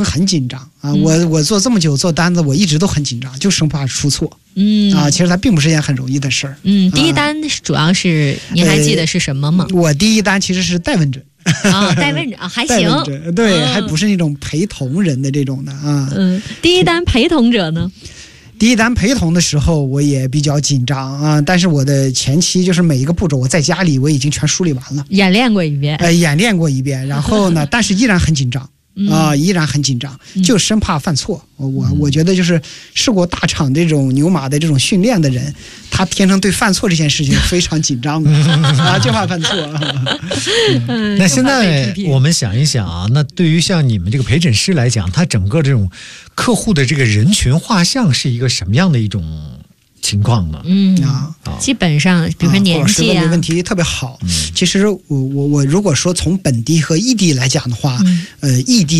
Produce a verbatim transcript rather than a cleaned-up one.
很紧张啊。嗯、我我做这么久做单子，我一直都很紧张，就生怕出错。 嗯啊，其实它并不是一件很容易的事儿。 嗯，第一单主要是、啊、您还记得是什么吗？ 呃、我第一单其实是代问者。 啊，代问者啊，还行， 对、 嗯， 还不是那种陪同人的这种的啊。 嗯，第一单陪同者呢？ 第一单陪同的时候，我也比较紧张啊，但是我的前期就是每一个步骤，我在家里我已经全梳理完了， 演练过一遍， 呃，演练过一遍，然后呢，但是依然很紧张。啊、呃，依然很紧张，就生怕犯错。嗯、我我觉得就是试过大厂这种牛马的这种训练的人，他天生对犯错这件事情非常紧张的啊，就怕犯错。 嗯、那现在我们想一想啊，那对于像你们这个陪诊师来讲，他整个这种客户的这个人群画像是一个什么样的一种情况呢？ 嗯啊，基本上比如说年纪啊， 问的问题特别好。嗯、其实我我我如果说从本地和异地来讲的话，嗯、呃，异地。